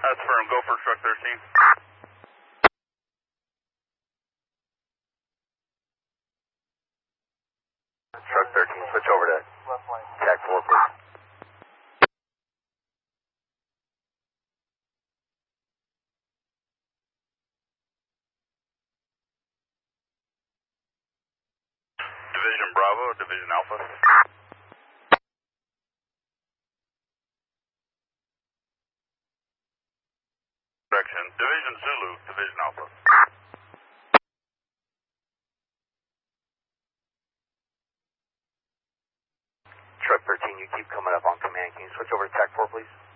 That's firm. Go for truck 13. Truck 13, switch over to Tech 4, please. Division Bravo, Division Alpha. Correction. Division Zulu, Division Alpha. Truck 13, you keep coming up on command. Can you switch over to Tech 4, please?